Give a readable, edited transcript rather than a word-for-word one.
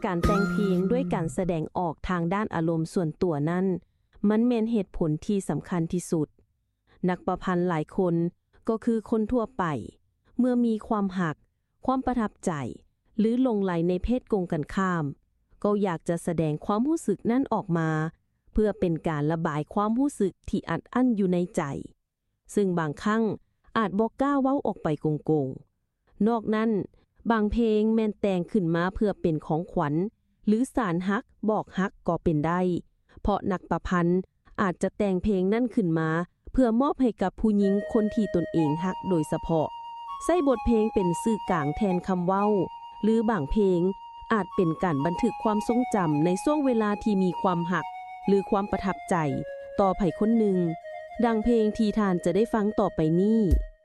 การแต่งเพลงด้วยการแสดงออกทางด้านอารมณ์ส่วนตัวนั้นมันแม่นเหตุผลที่สำคัญที่สุดนักประพันธ์หลายคนก็คือคนทั่วไปเมื่อมีความหักความประทับใจหรือหลงใหลในเพศตรงกันข้ามก็อยากจะแสดงความรู้สึกนั้นออกมาเพื่อเป็นการระบายความรู้สึกที่อัดอั้นอยู่ในใจซึ่งบางครั้งอาจบ่กล้าเว้าออกไปโกงๆนอกนั้นบางเพลงแม่นแต่งขึ้นมาเพื่อเป็นของขวัญหรือสารฮักบอกฮักก็เป็นได้เพราะนักประพันธ์อาจจะแต่งเพลงนั้นขึ้นมาเพื่อมอบให้กับผู้หญิงคนที่ตนเองฮักโดยเฉพาะใส่บทเพลงเป็นสื่อกลางแทนคำเว้าหรือบางเพลงอาจเป็นการบันทึกความทรงจำในช่วงเวลาที่มีความหักหรือความประทับใจต่อไผคนหนึ่งดังเพลงที่ท่านจะได้ฟังต่อไปนี้